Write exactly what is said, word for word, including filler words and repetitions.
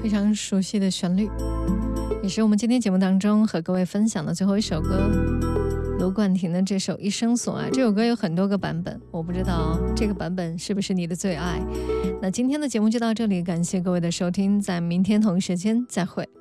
非常熟悉的旋律，也是我们今天节目当中和各位分享的最后一首歌，卢冠廷的这首《一生所爱》。这首歌有很多个版本，我不知道这个版本是不是你的最爱。那今天的节目就到这里，感谢各位的收听，在明天同一时间再会。